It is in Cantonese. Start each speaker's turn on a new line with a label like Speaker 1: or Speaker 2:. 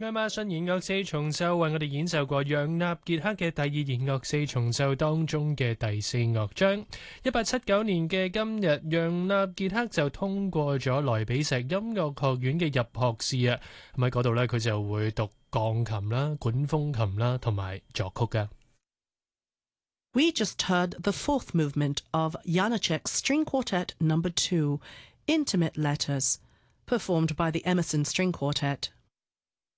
Speaker 1: 愛馬遜弦樂四重奏為我哋演奏過楊納傑克嘅第二弦樂四重奏當中嘅第四樂章。1879年嘅今日，楊納傑克就通過咗萊比錫音樂學院嘅入學試啊。咁喺嗰度呢，佢就會讀鋼琴啦、管風琴啦同埋作曲㗎。
Speaker 2: We just heard the fourth movement of Janacek's String Quartet No. 2, Intimate Letters, performed by the Emerson String Quartet.